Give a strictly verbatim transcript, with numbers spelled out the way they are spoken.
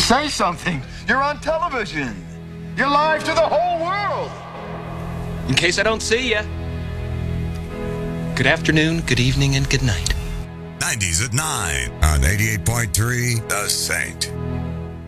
Say something. You're on television. You're live to the whole world. In case I don't see ya. Good afternoon, good evening, and good night. nineties at nine on eighty-eight point three The Saint.